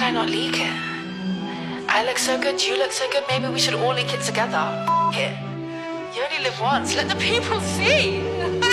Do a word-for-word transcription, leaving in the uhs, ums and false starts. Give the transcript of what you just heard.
I not leak it? I look so good, you look so good, maybe we should all leak it together. F it. You only live once, let the people see.